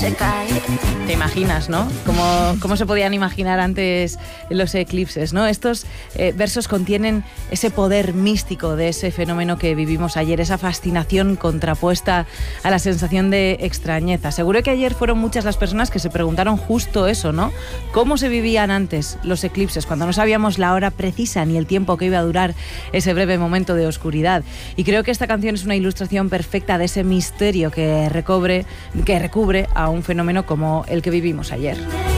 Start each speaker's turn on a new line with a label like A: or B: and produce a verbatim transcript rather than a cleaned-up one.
A: se cae.
B: Te imaginas, ¿no? Cómo, cómo se podían imaginar antes los eclipses, ¿no? Estos eh, versos contienen ese poder místico de ese fenómeno que vivimos ayer, esa fascinación contrapuesta a la sensación de extrañeza. Seguro que ayer fueron muchas las personas que se preguntaron justo eso, ¿no? ¿Cómo se vivían antes los eclipses, cuando no sabíamos la hora precisa ni el tiempo que iba a durar ese breve momento de oscuridad? Y creo que esta canción es una ilustración perfecta de ese misterio que recobre, que recubre a un fenómeno como el que vivimos ayer.